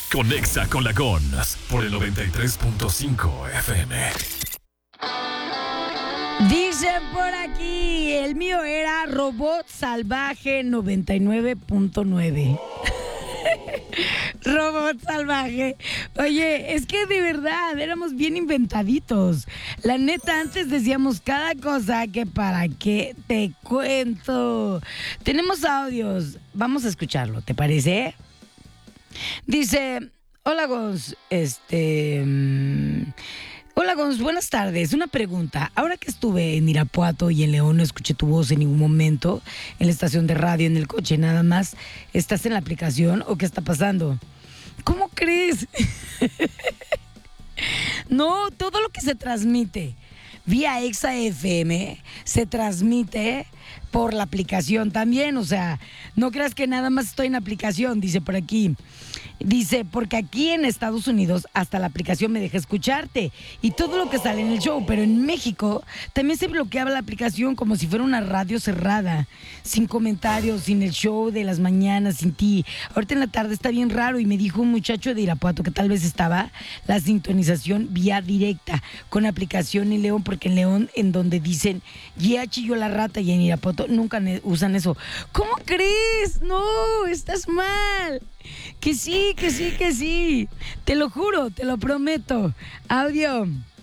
Conexa con la GONS por el 93.5 FM. Dicen por aquí, el mío era Robot Salvaje 99.9. Robot Salvaje. Oye, es que de verdad éramos bien inventaditos. La neta, antes decíamos cada cosa que para qué te cuento. Tenemos audios. Vamos a escucharlo, ¿te parece? Dice, hola Gons, hola Gons, buenas tardes. Una pregunta. Ahora que estuve en Irapuato y en León no escuché tu voz en ningún momento en la estación de radio, en el coche, nada más. ¿Estás en la aplicación o qué está pasando? ¿Cómo crees? No, todo lo que se transmite vía Exa FM se transmite por la aplicación también, o sea, no creas que nada más estoy en aplicación, dice por aquí. Dice, porque aquí en Estados Unidos hasta la aplicación me deja escucharte y todo lo que sale en el show, pero en México también se bloqueaba la aplicación como si fuera una radio cerrada, sin comentarios, sin el show de las mañanas, sin ti. Ahorita en la tarde está bien raro y me dijo un muchacho de Irapuato que tal vez estaba la sintonización vía directa con aplicación en León, porque en León en donde dicen ya chilló la rata y en Irapuato nunca usan eso. ¿Cómo crees? No, estás mal. Que sí, que sí, que sí. Te lo juro, te lo prometo. Audio.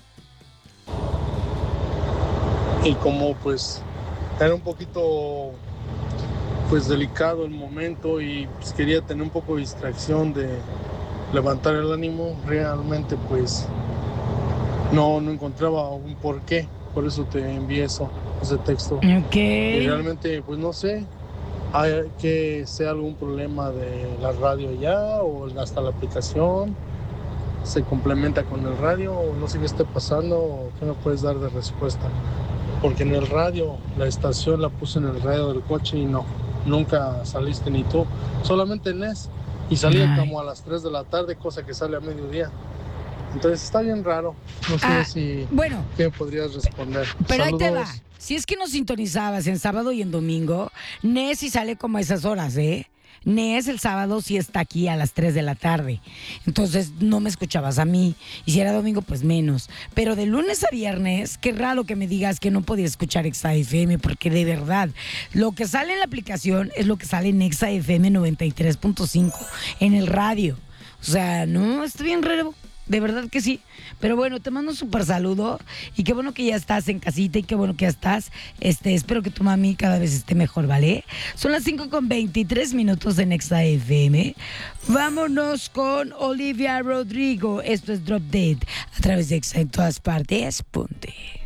Y como pues era un poquito pues delicado el momento y pues quería tener un poco de distracción de levantar el ánimo, realmente pues no encontraba un porqué, por eso te envié ese texto. Ok. Y realmente pues no sé, hay que sea algún problema de la radio ya o hasta la aplicación se complementa con el radio o no sé qué esté pasando o qué me puedes dar de respuesta, porque en el radio la estación la puse en el radio del coche y nunca saliste ni tú, solamente Nes y salía como a las 3 de la tarde, cosa que sale a mediodía. Entonces está bien raro, no sé si bueno, ¿qué me podrías responder? Pero Saludos. ahí te va. Si es que nos sintonizabas en sábado y en domingo, Nes sí sale como a esas horas, ¿eh? Nes el sábado sí está aquí a las 3 de la tarde. Entonces no me escuchabas a mí. Y si era domingo, pues menos. Pero de lunes a viernes, qué raro que me digas que no podía escuchar Exa FM, porque de verdad, lo que sale en la aplicación es lo que sale en Exa FM 93.5, en el radio. O sea, no, está bien raro. De verdad que sí. Pero bueno, te mando un súper saludo. Y qué bueno que ya estás en casita y qué bueno que ya estás. Espero que tu mami cada vez esté mejor, ¿vale? Son las 5:23 en Exa FM. Vámonos con Olivia Rodrigo. Esto es Drop Dead a través de Exa en todas partes. Ponte.